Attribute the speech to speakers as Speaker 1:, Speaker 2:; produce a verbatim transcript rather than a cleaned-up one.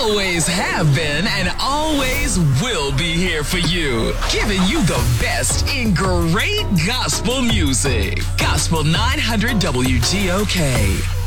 Speaker 1: always have been and always will be here for you, giving you the best in great gospel music. Gospel nine hundred W G O K.